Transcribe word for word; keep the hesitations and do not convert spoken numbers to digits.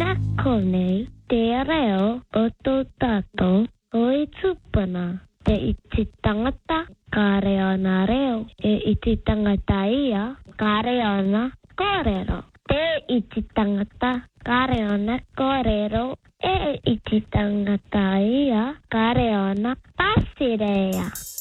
Nako nei te reo o tō tātou o i tūpuna. Te iti tangata, ka reo na reo. E iti tangata ia, ka reo na kōrero. Te iti tangata, ka reo na kōrero. E iti tangata ia, ka reo na pasirea.